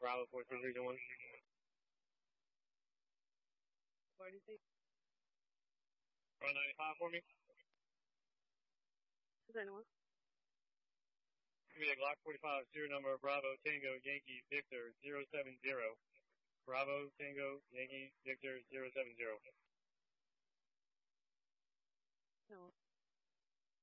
Bravo 43 Region 1. What do you think? Run 95 for me. Is anyone? Give me a Glock 45 serial number Bravo Tango Yankee Victor 070. Bravo Tango Yankee Victor 070. No.